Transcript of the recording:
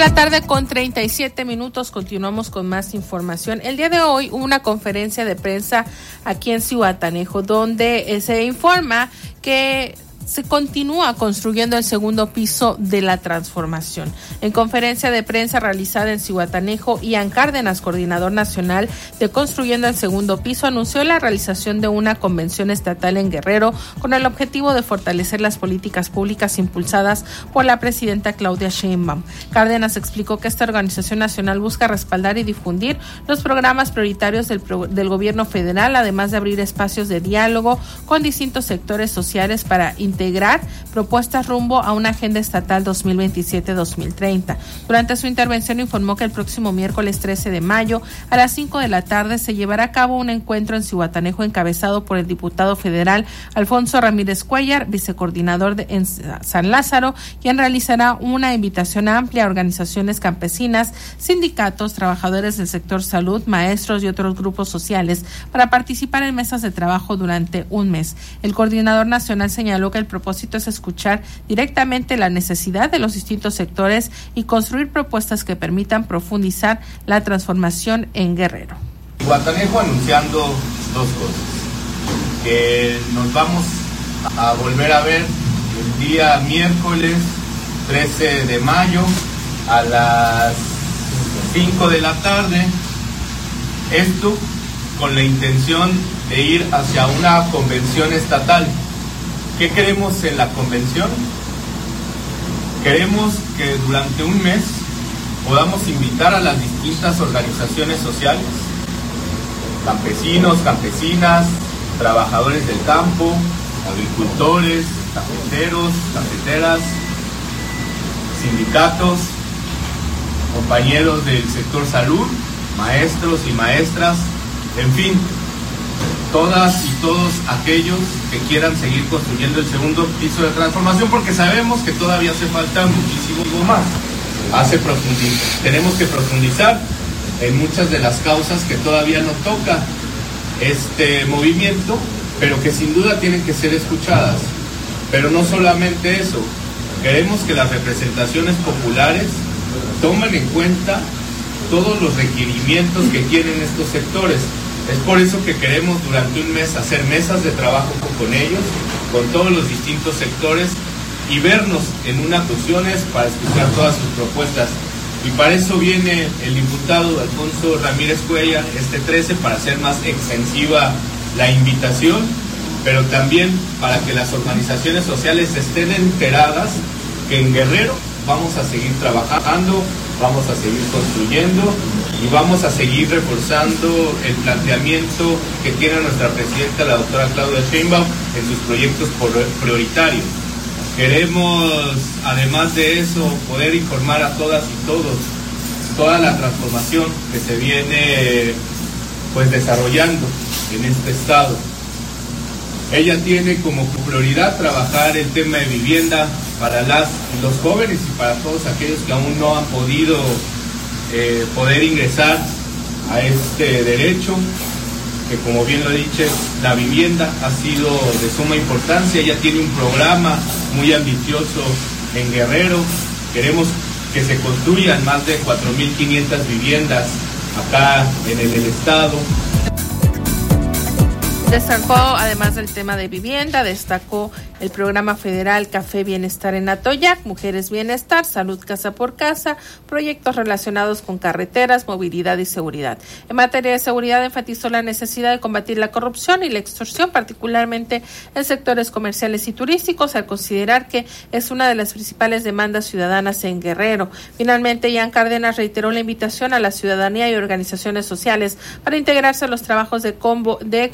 la tarde con 37 minutos, continuamos con más información. El día de hoy hubo una conferencia de prensa aquí en Zihuatanejo donde se informa que se continúa construyendo el segundo piso de la transformación. En conferencia de prensa realizada en Zihuatanejo, Ian Cárdenas, coordinador nacional de Construyendo el Segundo Piso, anunció la realización de una convención estatal en Guerrero con el objetivo de fortalecer las políticas públicas impulsadas por la presidenta Claudia Sheinbaum. Cárdenas explicó que esta organización nacional busca respaldar y difundir los programas prioritarios del gobierno federal, además de abrir espacios de diálogo con distintos sectores sociales para integrar propuestas rumbo a una agenda estatal 2027-2030. Durante su intervención informó que el próximo miércoles 13 de mayo a las 5 de la tarde se llevará a cabo un encuentro en Zihuatanejo encabezado por el diputado federal Alfonso Ramírez Cuellar, vicecoordinador en San Lázaro, quien realizará una invitación amplia a organizaciones campesinas, sindicatos, trabajadores del sector salud, maestros y otros grupos sociales para participar en mesas de trabajo durante un mes. El coordinador nacional señaló que el propósito es escuchar directamente la necesidad de los distintos sectores y construir propuestas que permitan profundizar la transformación en Guerrero. Zihuatanejo anunciando dos cosas, que nos vamos a volver a ver el día miércoles 13 de mayo a las 5 de la tarde, esto con la intención de ir hacia una convención estatal. ¿Qué queremos en la convención? Queremos que durante un mes podamos invitar a las distintas organizaciones sociales, campesinos, campesinas, trabajadores del campo, agricultores, cafeteros, cafeteras, sindicatos, compañeros del sector salud, maestros y maestras, en fin, todas y todos aquellos que quieran seguir construyendo el segundo piso de transformación, porque sabemos que todavía hace falta muchísimo más. Tenemos que profundizar en muchas de las causas que todavía no toca este movimiento, pero que sin duda tienen que ser escuchadas. Pero no solamente eso, queremos que las representaciones populares tomen en cuenta todos los requerimientos que tienen estos sectores. Es por eso que queremos durante un mes hacer mesas de trabajo con ellos, con todos los distintos sectores y vernos en unas opciones para escuchar todas sus propuestas. Y para eso viene el diputado Alfonso Ramírez Cuellar este 13 para hacer más extensiva la invitación, pero también para que las organizaciones sociales estén enteradas que en Guerrero vamos a seguir trabajando, vamos a seguir construyendo y vamos a seguir reforzando el planteamiento que tiene nuestra presidenta, la doctora Claudia Sheinbaum, en sus proyectos prioritarios. Queremos, además de eso, poder informar a todas y todos toda la transformación que se viene desarrollando en este estado. Ella tiene como prioridad trabajar el tema de vivienda para los jóvenes y para todos aquellos que aún no han podido poder ingresar a este derecho, que como bien lo he dicho, la vivienda ha sido de suma importancia. Ella tiene un programa muy ambicioso en Guerrero. Queremos que se construyan más de 4.500 viviendas acá en el estado. Destacó, además del tema de vivienda, destacó el programa federal Café Bienestar en Atoyac, Mujeres Bienestar, Salud Casa por Casa, proyectos relacionados con carreteras, movilidad y seguridad. En materia de seguridad, enfatizó la necesidad de combatir la corrupción y la extorsión, particularmente en sectores comerciales y turísticos, al considerar que es una de las principales demandas ciudadanas en Guerrero. Finalmente, Ian Cárdenas reiteró la invitación a la ciudadanía y organizaciones sociales para integrarse a los trabajos de